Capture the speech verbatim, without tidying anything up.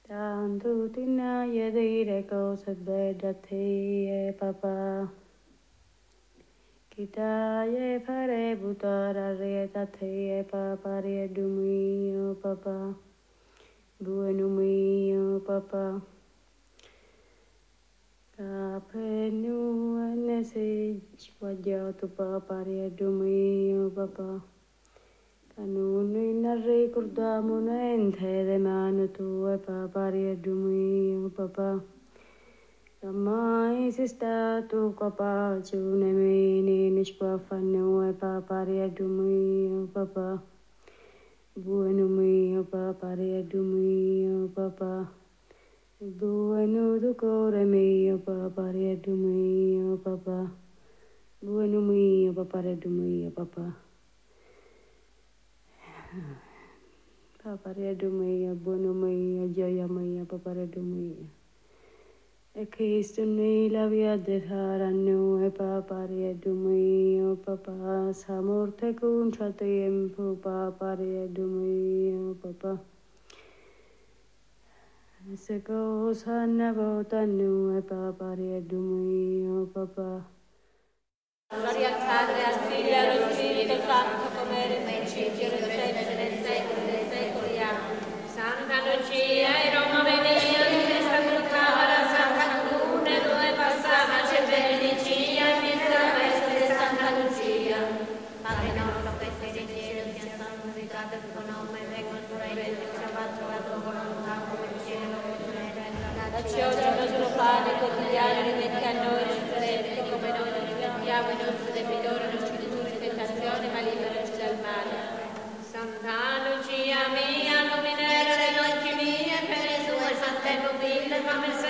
Tantu tina yedire cose bedate papa. Kita ye fare butara retate papa re dumio papa. Buenumio papa. Kapenu anese wajah tu papa re dumio papa. Kanunu narre kurdamu nente de manu tu e papa re dumio papa. Ramai sista tu papa chune meni nishpa fanu e papa re dumio papa. Buenu mio papa re dumio papa. Buenu tu core mio papa re dumio papa. Buenu mio papa re dumio papa. Papa re dumio, buenu mio, gioia mia, papa re dumio. E Cristo nei la via de saranno e papa re dumio, papa. Sa morte contra tempo, papa re dumio, papa. Se cosa ne votano e papa re dumio, papa. Gloria al Padre, al Figlio e allo Spirito Santo, come era nei cieli e sempre nei secoli dei secoli. Amen. Santa Lucia e Roma venia, di questa portava la Santa Comune, dove passava c'è benedicia, e vista questa di Santa Lucia. Padre nostro, che sei in cielo, sia santificato il tuo nome, venga il tuo regno, sia fatto la tua volontà, come in cielo, così in terra. Dacci oggi il nostro pane quotidiano, rimetti a noi i nostri debiti, come noi li rimettiamo i nostri debitori, non ci indurre in tentazione, ma liberaci dal male. Santa Lucia mia, luminera degli occhi miei, per le sue sante pupille, fammi